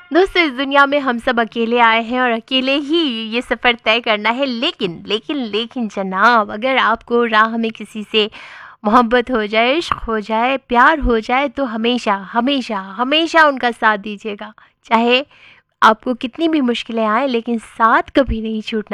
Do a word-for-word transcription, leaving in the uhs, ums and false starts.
दोस्तों, इस दुनिया में हम सब अकेले आए हैं और अकेले ही ये सफ़र तय करना है। लेकिन लेकिन लेकिन जनाब, अगर आपको राह में किसी से मोहब्बत हो जाए, इश्क हो जाए, प्यार हो जाए, तो हमेशा हमेशा हमेशा उनका साथ दीजिएगा। चाहे आपको कितनी भी मुश्किलें आए, लेकिन साथ कभी नहीं छूटना।